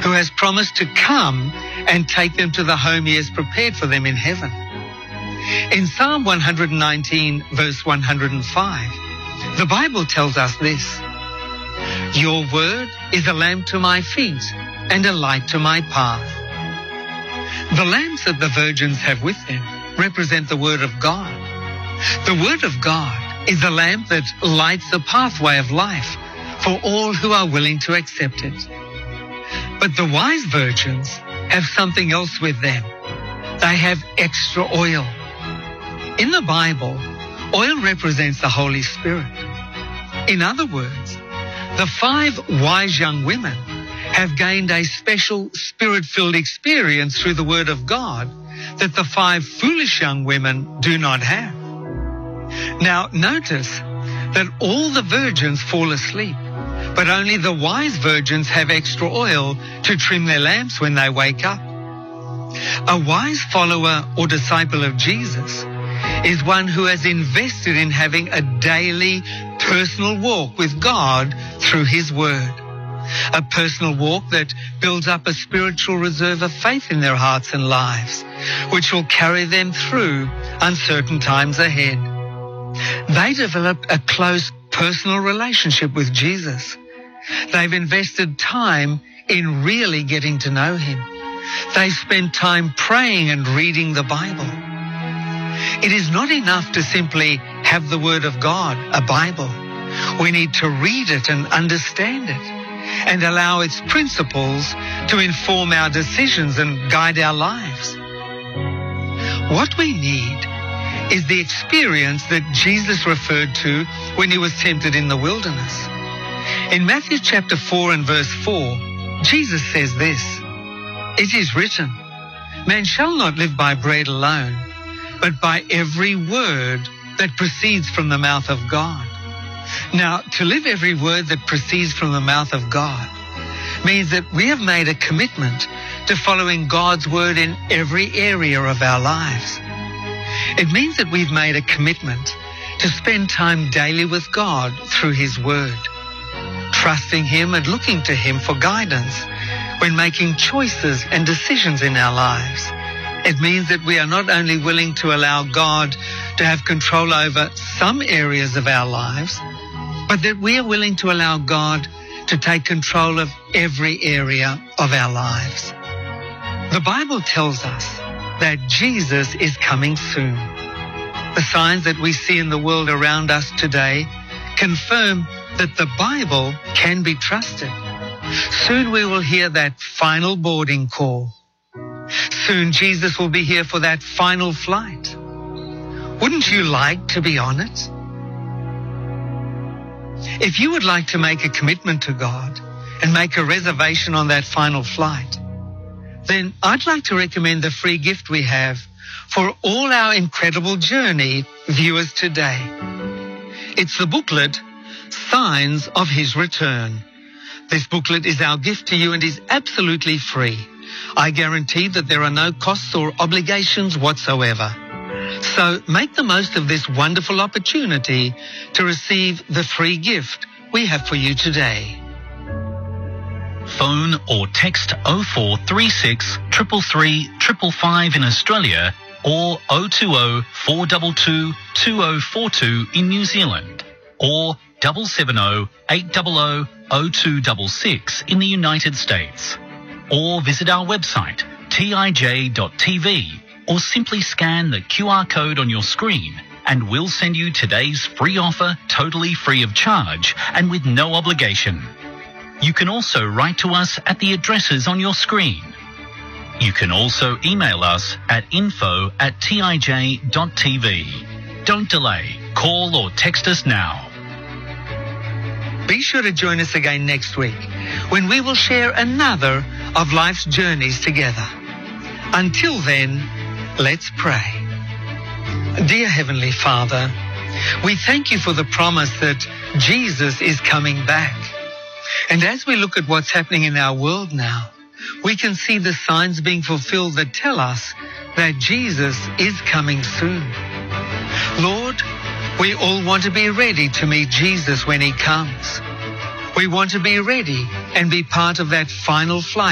who has promised to come and take them to the home he has prepared for them in heaven. In Psalm 119, verse 105, the Bible tells us this: "Your word is a lamp to my feet and a light to my path." The lamps that the virgins have with them represent the Word of God. The Word of God is a lamp that lights the pathway of life for all who are willing to accept it. But the wise virgins have something else with them. They have extra oil. In the Bible, oil represents the Holy Spirit. In other words, the 5 wise young women have gained a special Spirit-filled experience through the Word of God that the 5 foolish young women do not have. Now, notice that all the virgins fall asleep, but only the wise virgins have extra oil to trim their lamps when they wake up. A wise follower or disciple of Jesus is one who has invested in having a daily personal walk with God through His Word. A personal walk that builds up a spiritual reserve of faith in their hearts and lives, which will carry them through uncertain times ahead. They developed a close personal relationship with Jesus. They've invested time in really getting to know Him. They spend time praying and reading the Bible. It is not enough to simply have the Word of God, a Bible. We need to read it and understand it, and allow its principles to inform our decisions and guide our lives. What we need is the experience that Jesus referred to when He was tempted in the wilderness. In Matthew chapter 4 and verse 4, Jesus says this: "It is written, man shall not live by bread alone, but by every word that proceeds from the mouth of God." Now, to live every word that proceeds from the mouth of God means that we have made a commitment to following God's word in every area of our lives. It means that we've made a commitment to spend time daily with God through His word, trusting Him and looking to Him for guidance when making choices and decisions in our lives. It means that we are not only willing to allow God to have control over some areas of our lives, but that we are willing to allow God to take control of every area of our lives. The Bible tells us that Jesus is coming soon. The signs that we see in the world around us today confirm that the Bible can be trusted. Soon we will hear that final boarding call. Soon Jesus will be here for that final flight. Wouldn't you like to be on it? If you would like to make a commitment to God and make a reservation on that final flight, then I'd like to recommend the free gift we have for all our Incredible Journey viewers today. It's the booklet, Signs of His Return. This booklet is our gift to you and is absolutely free. I guarantee that there are no costs or obligations whatsoever. So make the most of this wonderful opportunity to receive the free gift we have for you today. Phone or text 0436 333 555 in Australia or 020 422 2042 in New Zealand, or 770 800 0266 in the United States. Or visit our website tij.tv, or simply scan the QR code on your screen and we'll send you today's free offer totally free of charge and with no obligation. You can also write to us at the addresses on your screen. You can also email us at info@tij.tv. Don't delay. Call or text us now. Be sure to join us again next week when we will share another of life's journeys together. Until then, let's pray. Dear Heavenly Father, we thank you for the promise that Jesus is coming back. And as we look at what's happening in our world now, we can see the signs being fulfilled that tell us that Jesus is coming soon. Lord, we all want to be ready to meet Jesus when He comes. We want to be ready and be part of that final flight